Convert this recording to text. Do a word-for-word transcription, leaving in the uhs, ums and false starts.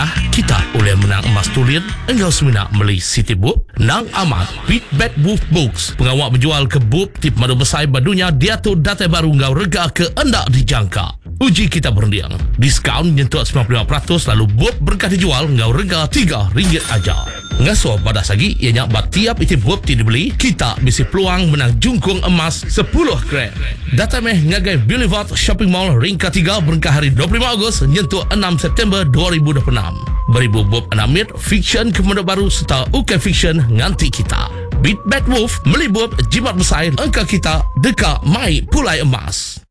Dah kita boleh menang emas tulir. Engkau semina beli City Book nang amat Beat Bad Wolf Books. Pengawak menjual ke book tip madu besar badunya dia tu data baru ngau rega ke endak dijangka. Uji kita berundiang. Diskaun nyentuh sembilan puluh lima peratus lalu book berkah dijual ngau rega tiga ringgit aja. Ngasuh pada sagi ianya tiap iti book ti dibeli kita bisi peluang menang jungkung emas sepuluh gram. Data meh ngagai Boulevard Shopping Mall ring ketiga berkah hari dua puluh lima Ogos nyentuh enam September dua ribu dua puluh enam. Beribu bob anamit fiction kemudian baru serta UK fiction nganti kita. Beat Bad Wolf melibut jimat besar angka kita dekat mai pulai emas.